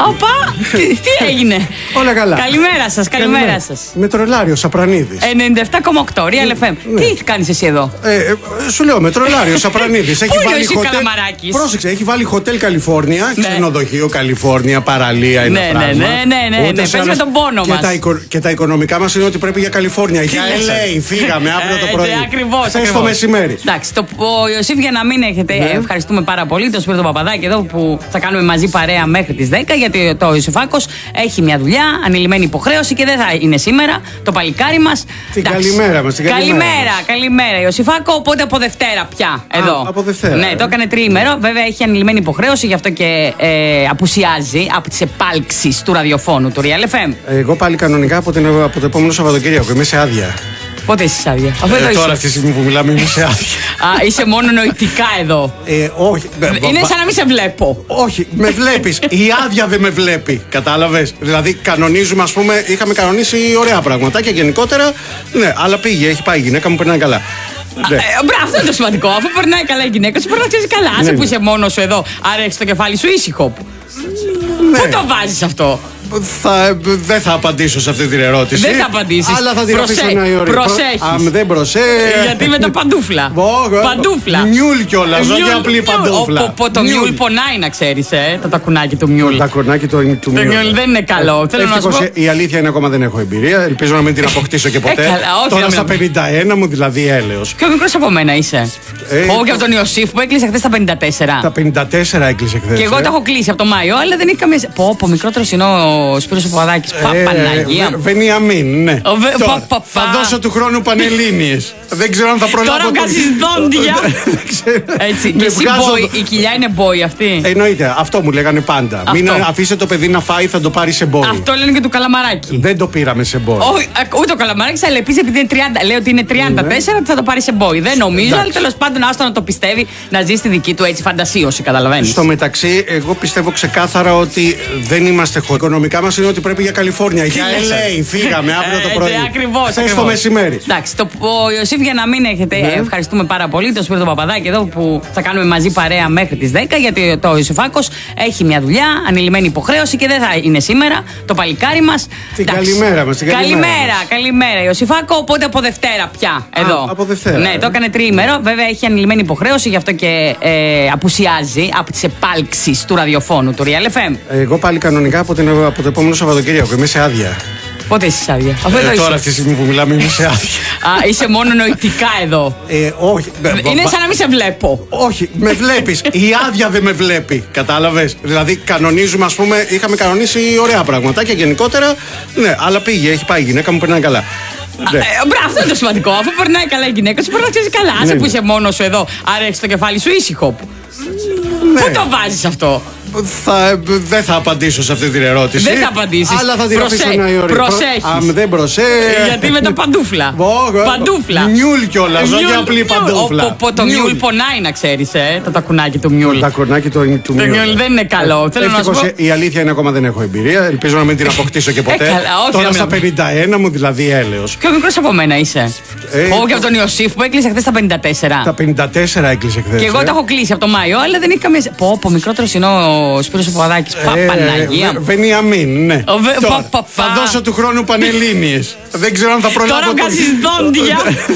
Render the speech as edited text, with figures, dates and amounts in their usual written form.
Οπα! Τι έγινε? Όλα καλά. Καλημέρα σας, καλημέρα σας. Μετρολάριος Απρανίδης. 97,8 Real FM. Τι κάνεις εσύ εδώ? Σου λέω, Μετρολάριος Απρανίδης. Πού είναι εσύ Καλαμαράκης? Πρόσεξε, έχει βάλει Hotel Καλιφόρνια, ξενοδοχείο Καλιφόρνια, παραλία, ένα πράγμα. Ναι, πες με τον πόνο μας. Και τα οικονομικά μας είναι ότι πρέπει για Καλιφόρνια. Για LA, φύγαμε αύριο το πρωί. Ακριβώς. Χθες το μεσημέρι. Εντάξει, ο Ιωσήφ, για να μην έχετε, ευχαριστούμε πάρα πολύ τον Σπύρο τον Παπαδάκη εδώ που θα κάνουμε μαζί παρέα μέχρι τις 10, γιατί το Ιωσήφάκος έχει μια δουλειά, ανηλυμένη υποχρέωση και δεν θα είναι σήμερα το παλικάρι μας. Την καλημέρα μας. Καλημέρα, Ιωσήφάκο. Οπότε από Δευτέρα πια εδώ. Από Δευτέρα. Ναι, το έκανε τριήμερο. Βέβαια έχει ανηλυμένη υποχρέωση, γι' αυτό και απουσιάζει από τις επάλξεις του ραδιοφώνου του Real FM. Εγώ πάλι κανονικά από το επόμενο Σαββατοκύριακο είμαι σε άδεια. Πότε είσαι σε άδεια? Τώρα αυτή τη στιγμή που μιλάμε είμαι σε άδεια. Είσαι μόνο νοητικά εδώ. Όχι. Είναι σαν να μην σε βλέπω. Όχι, με βλέπεις. Η άδεια δεν με βλέπει. Κατάλαβες. Δηλαδή κανονίζουμε, ας πούμε, είχαμε κανονίσει ωραία πραγματάκια γενικότερα. Ναι, αλλά πήγε, έχει πάει η γυναίκα μου, περνάει καλά. Αυτό είναι το σημαντικό. Αφού περνάει καλά η γυναίκα σου, περνάει καλά. Άσε που είσαι μόνος σου εδώ, άρα έχεις το κεφάλι σου ήσυχο. Πού το βάζεις αυτό? Δεν θα απαντήσω σε αυτή την ερώτηση. Δεν θα απαντήσεις. Αλλά θα την αφήσω ένα η ώρα. Προσέχεις. Δεν Γιατί με τα παντούφλα. Παντούφλα. Μιούλ κιόλας, όχι απλή παντούφλα. Το μιούλ πονάει, να ξέρεις, το τακουνάκι του μιούλ. Το τακουνάκι του μιούλ. Το μιούλ δεν είναι καλό. Η αλήθεια είναι ακόμα δεν έχω εμπειρία. Ελπίζω να μην την αποκτήσω και ποτέ. Τώρα στα 51 μου δηλαδή έλεος. Πιο μικρός από μένα είσαι. Όχι από τον Ιωσήφ που έκλεισε χθες τα 54. Τα 54 έκλεισε χθες. Και εγώ τα έχω κλείσει από το Μάιο, αλλά δεν έχει καμία. Πω, μικρότερος είναι ο Σπύρος ο Παπαδάκης. Παναγία. Βενιαμίν, ναι. Θα δώσω του χρόνου Πανελλήνιες. Δεν ξέρω αν θα προλάβω. Τώρα βγάζεις δόντια. Έτσι. Και εσύ η κοιλιά είναι μπόι αυτή. Εννοείται. Αυτό μου λέγανε πάντα. Μην αφήσει το παιδί να φάει, θα το πάρει σε μπόι. Αυτό λένε και του Καλαμαράκη. Δεν το πήραμε σε μπόι. Ούτε ο Καλαμαράκης, αλλά επίσης επειδή είναι 30. Λέει ότι είναι 34, θα το πάρει σε μπόι. Δεν νομίζω, αλλά τέλος πάντων άστο να το πιστεύει, να ζει στη δική του έτσι φαντασίωση, καταλαβαίνεις. Στο μεταξύ, εγώ πιστεύω ξεκάθαρα ότι δεν είμαστε οικονομικά μας είναι ότι πρέπει για Καλιφόρνια. Για LA, φύγαμε αύριο το πρωί. Ακριβώς. Χθες το μεσημέρι. Εντάξει, ο Ιωσήφ, για να μην έχετε, ευχαριστούμε πάρα πολύ τον Σπύρο τον Παπαδάκη εδώ που θα κάνουμε μαζί παρέα μέχρι τις 10, γιατί το Ιωσήφάκος έχει μια δουλειά, ανηλυμένη υποχρέωση και δεν θα είναι σήμερα το παλικάρι μας. Την καλημέρα μας. Καλημέρα, Ιωσήφάκο. Οπότε από Δευτέρα πια εδώ. Από Δευτέρα. Ναι, το έκανε τριήμερο. Βέβαια έχει ανηλυμένη υποχρέωση, γι' αυτό και απουσιάζει από τις επάλξεις του ραδιοφώνου του Real FM. Εγώ πάλι κανονικά από το επόμενο Σαββατοκύριακο είμαι σε άδεια. Πότε είσαι σε άδεια? Τώρα αυτή τη στιγμή που μιλάμε είμαι σε άδεια. Είσαι μόνο νοητικά εδώ. Όχι. Είναι σαν να μην σε βλέπω. Όχι, με βλέπεις. Η άδεια δεν με βλέπει. Κατάλαβες. Δηλαδή κανονίζουμε, ας πούμε, είχαμε κανονίσει ωραία πραγματάκια γενικότερα. Ναι, αλλά πήγε, έχει πάει η γυναίκα μου, περνάει καλά. Αυτό είναι το σημαντικό. Αφού περνάει καλά η γυναίκα σου, περνάει καλά. Άσε που είσαι μόνος σου εδώ, άρα έχεις το κεφάλι σου ήσυχο. Πού το βάζεις αυτό? Δεν θα απαντήσω σε αυτή την ερώτηση. Δεν θα απαντήσεις. Αλλά θα την αφήσω ένα η ώρα. Προσέχεις. Γιατί με τα παντούφλα. Παντούφλα. Μιούλ κιόλας, όχι απλή παντούφλα. Το μιούλ πονάει, να ξέρεις, το τακουνάκι του μιούλ. Το τακουνάκι του μιούλ. Δεν είναι καλό. Η αλήθεια είναι ακόμα δεν έχω εμπειρία. Ελπίζω να μην την αποκτήσω και ποτέ. Τώρα στα 51 μου δηλαδή έλεος. Πιο μικρός από μένα είσαι. Όχι από τον Ιωσήφ που έκλεισε χθες τα 54. Τα 54 έκλεισε χθες. Και εγώ τα έχω κλείσει από το Μάιο, αλλά δεν έχει καμία. Πω, μικρότερος είναι ο Σπύρος ο Παπαδάκης. Παναγία. Βενιαμίν, ναι. Θα δώσω του χρόνου Πανελλήνιες. Δεν ξέρω αν θα προλάβω. Τώρα βγάζεις δόντια.